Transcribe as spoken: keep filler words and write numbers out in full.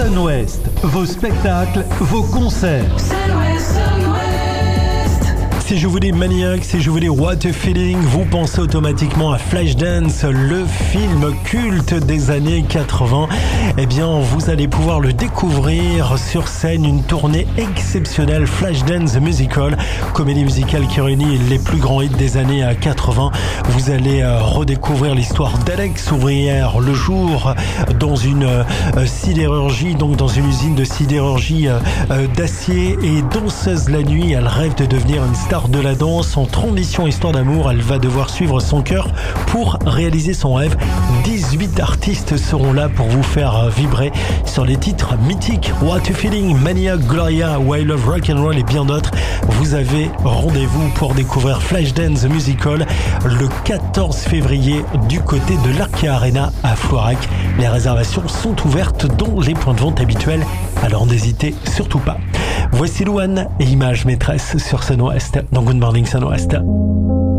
Sun West, vos spectacles, vos concerts. Sun West, Sun West. Si je vous dis Maniac, si je vous dis What a Feeling, vous pensez automatiquement à Flashdance, le film culte des années quatre-vingts. Eh bien, vous allez pouvoir le découvrir sur scène, une tournée exceptionnelle, Flashdance Musical, comédie musicale qui réunit les plus grands hits des années quatre-vingts. Vous allez redécouvrir l'histoire d'Alex, ouvrière le jour dans une sidérurgie, donc dans une usine de sidérurgie d'acier, et danseuse la nuit. Elle rêve de devenir une star de la danse. En transition histoire d'amour, elle va devoir suivre son cœur pour réaliser son rêve. dix-huit artistes seront là pour vous faire vibrer sur les titres mythiques What a Feeling, Maniac, Gloria, Why Love Rock and Roll et bien d'autres. Vous avez rendez-vous pour découvrir Flashdance Musical le quatorze février du côté de l'Arkea Arena à Floirac. Les réservations sont ouvertes dans les points de vente habituels, alors n'hésitez surtout pas. Voici Louane et Image Maîtresse sur Sun West dans Good Morning Sun West.